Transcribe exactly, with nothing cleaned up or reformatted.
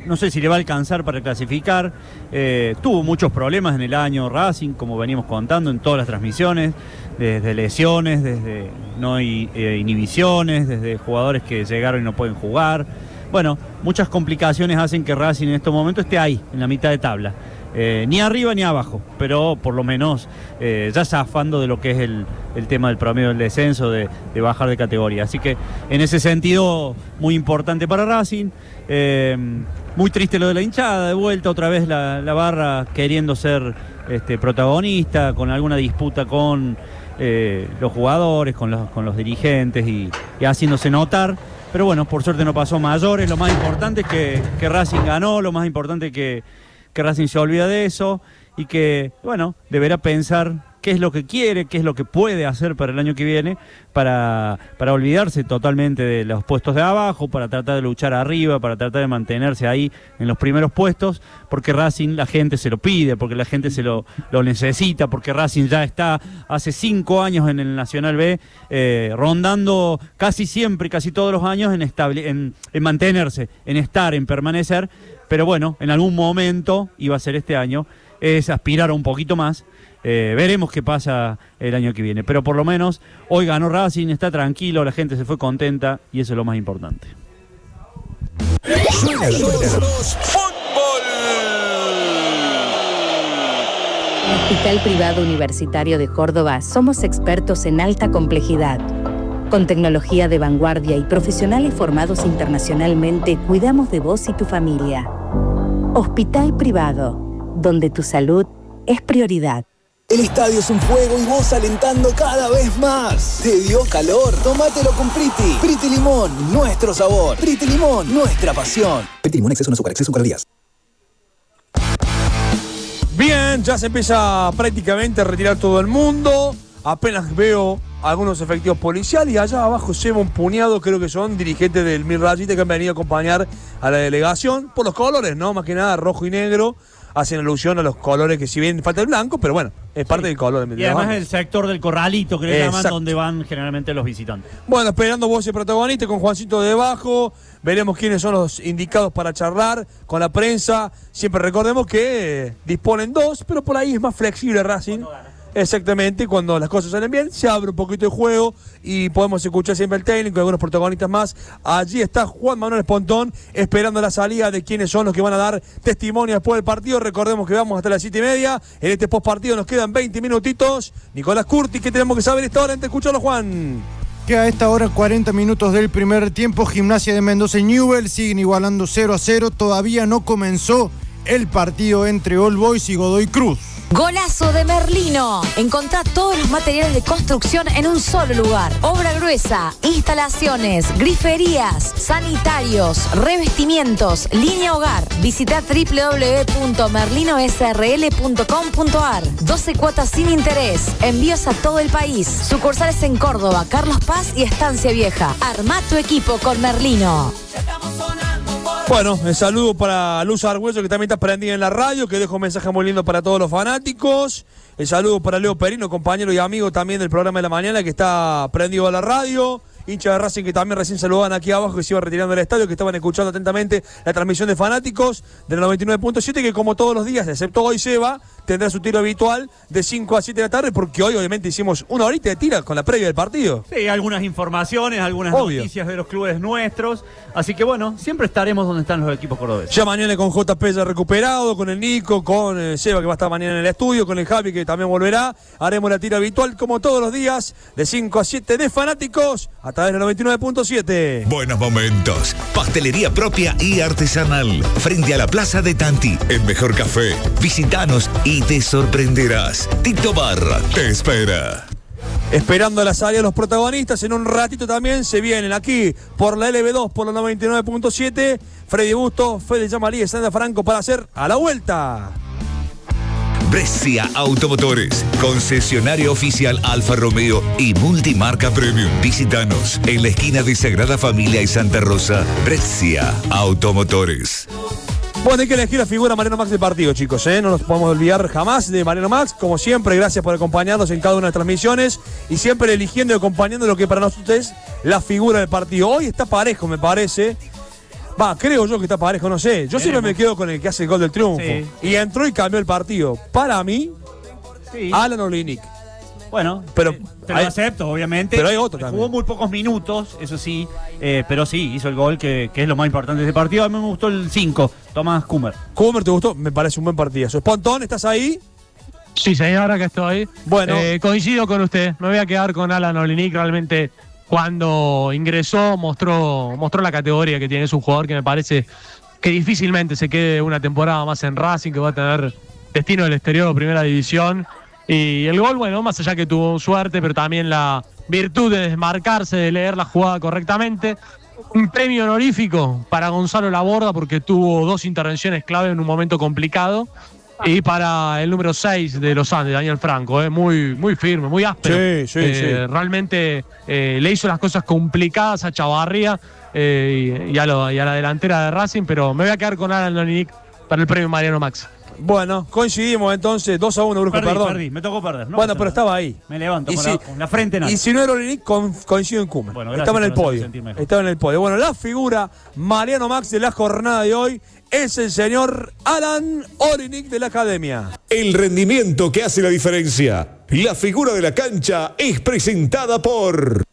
no sé si le va a alcanzar para clasificar. Eh, tuvo muchos problemas en el año Racing, como venimos contando en todas las transmisiones, desde lesiones, desde no hay, eh, inhibiciones, desde jugadores que llegaron y no pueden jugar. Bueno, muchas complicaciones hacen que Racing en estos momentos esté ahí, en la mitad de tabla. Eh, ni arriba ni abajo, pero por lo menos eh, ya zafando de lo que es el, el tema del promedio del descenso, de, de bajar de categoría. Así que en ese sentido, muy importante para Racing. Eh, muy triste lo de la hinchada, de vuelta otra vez la, la barra queriendo ser este, protagonista, con alguna disputa con eh, los jugadores, con los, con los dirigentes y, y haciéndose notar. Pero bueno, por suerte no pasó mayores. Lo más importante es que, que Racing ganó, lo más importante es que que Racing se olvida de eso y que, bueno, deberá pensar qué es lo que quiere, qué es lo que puede hacer para el año que viene, para, para olvidarse totalmente de los puestos de abajo, para tratar de luchar arriba, para tratar de mantenerse ahí en los primeros puestos, porque Racing la gente se lo pide, porque la gente se lo, lo necesita, porque Racing ya está hace cinco años en el Nacional B, eh, rondando casi siempre, casi todos los años en, estable, en, en mantenerse, en estar, en permanecer. Pero bueno, en algún momento, iba a ser este año, es aspirar a un poquito más. Eh, veremos qué pasa el año que viene. Pero por lo menos, hoy ganó Racing, está tranquilo, la gente se fue contenta y eso es lo más importante. Suena, suena. ¡Fútbol! Hospital Privado Universitario de Córdoba somos expertos en alta complejidad. Con tecnología de vanguardia y profesionales formados internacionalmente, cuidamos de vos y tu familia. Hospital Privado, donde tu salud es prioridad. El estadio es un fuego y vos alentando cada vez más. ¿Te dio calor? Tómatelo con Priti. Priti Limón, nuestro sabor. Priti Limón, nuestra pasión. Priti Limón, exceso de azúcar, exceso de calorías. Bien, ya se empieza prácticamente a retirar todo el mundo. Apenas veo algunos efectivos policiales y allá abajo se ve un puñado, creo que son dirigentes del Mil Rayita que han venido a acompañar a la delegación por los colores, ¿no? Más que nada rojo y negro. Hacen alusión a los colores que si bien falta el blanco, pero bueno, es parte sí. del color. Y además es el sector del corralito, que le llaman, donde van generalmente los visitantes. Bueno, esperando vos el protagonista con Juancito debajo, veremos quiénes son los indicados para charlar con la prensa. Siempre recordemos que eh, disponen dos, pero por ahí es más flexible Racing. Exactamente, cuando las cosas salen bien, se abre un poquito de juego y podemos escuchar siempre al técnico y algunos protagonistas más. Allí está Juan Manuel Espontón esperando la salida de quienes son los que van a dar testimonio después del partido. Recordemos que vamos hasta las siete y media. En este post partido nos quedan veinte minutitos. Nicolás Curti, ¿qué tenemos que saber esta hora? Antes de escucharlo, Juan. Que a esta hora, cuarenta minutos del primer tiempo, Gimnasia de Mendoza y Newell siguen igualando cero a cero. Todavía no comenzó el partido entre All Boys y Godoy Cruz. Golazo de Merlino. Encontrá todos los materiales de construcción en un solo lugar. Obra gruesa, instalaciones, griferías, sanitarios, revestimientos, línea hogar. Visita doble u doble u doble u punto merlino s r l punto com punto a r. doce cuotas sin interés. Envíos a todo el país. Sucursales en Córdoba, Carlos Paz y Estancia Vieja. Armá tu equipo con Merlino. Bueno, el saludo para Luz Argüello, que también está prendida en la radio, que dejo un mensaje muy lindo para todos los fanáticos. El saludo para Leo Perino, compañero y amigo también del programa de la mañana, que está prendido a la radio. Hincha de Racing que también recién saludaban aquí abajo, que se iba retirando del estadio, que estaban escuchando atentamente la transmisión de fanáticos del noventa y nueve punto siete, que como todos los días, excepto hoy Seba, tendrá su tiro habitual de cinco a siete de la tarde, porque hoy obviamente hicimos una horita de tira con la previa del partido. Sí, algunas informaciones, algunas Obvio. noticias de los clubes nuestros, así que bueno, siempre estaremos donde están los equipos cordobeses. Ya mañana con J P ya recuperado, con el Nico, con eh, Seba que va a estar mañana en el estudio, con el Javi que también volverá, haremos la tira habitual como todos los días, de cinco a siete de fanáticos, a través del noventa y nueve punto siete. Buenos momentos, pastelería propia y artesanal, frente a la Plaza de Tanti, el mejor café, visitanos y te sorprenderás. Tito Barra te espera. Esperando la salida de los protagonistas, en un ratito también se vienen aquí por la L B dos, por la noventa y nueve punto siete, Freddy Busto, Fede Yamalí y Sandra Franco para hacer a la vuelta. Brescia Automotores, concesionario oficial Alfa Romeo y multimarca premium. Visítanos en la esquina de Sagrada Familia y Santa Rosa. Brescia Automotores. Bueno, hay que elegir la figura Mariano Max del partido, chicos, ¿eh? No nos podemos olvidar jamás de Mariano Max. Como siempre, gracias por acompañarnos en cada una de las transmisiones y siempre eligiendo y acompañando lo que para nosotros es la figura del partido. Hoy está parejo, me parece. Va, creo yo que está parejo, no sé. Yo siempre me quedo con el que hace el gol del triunfo. Sí. Y entró y cambió el partido. Para mí, Sí. Alan Olynyk. Bueno, Pero te, te lo hay- acepto, obviamente. pero hay otro Jugó también. muy pocos minutos, eso sí, eh, pero sí, hizo el gol que, que es lo más importante de este partido. A mí me gustó el cinco, Tomás Kummer. Kummer, ¿te gustó? Me parece un buen partido. Pontón, ¿estás ahí? Sí, señor, ahora que estoy. Bueno. Eh, coincido con usted. Me voy a quedar con Alan Olynyk. Realmente, cuando ingresó, mostró, mostró la categoría que tiene. Es un jugador que me parece que difícilmente se quede una temporada más en Racing, que va a tener destino del exterior o primera división. Y el gol, bueno, más allá que tuvo suerte, pero también la virtud de desmarcarse, de leer la jugada correctamente. Un premio honorífico para Gonzalo Laborda, porque tuvo dos intervenciones clave en un momento complicado. Y para el número seis de los Andes, Daniel Franco, eh, muy, muy firme, muy áspero. Sí, sí, Eh, sí. Realmente eh, le hizo las cosas complicadas a Chavarría eh, y, y a lo- y a la delantera de Racing, pero me voy a quedar con Alan Olynyk para el premio Mariano Max. Bueno, coincidimos entonces, dos a uno, Brujo, Perdí, perdón. perdí, me tocó perder. No bueno, pasa pero nada. estaba ahí. Me levanto Y con, si- la, con la frente en alto. Y si no era Olynyk, con- coincido en Kummer. Bueno, gracias Estaba en el por hacerme podio. sentir mejor. Estaba en el podio. Bueno, la figura Mariano Max de la jornada de hoy es el señor Alan Olynyk de la Academia. El rendimiento que hace la diferencia. La figura de la cancha es presentada por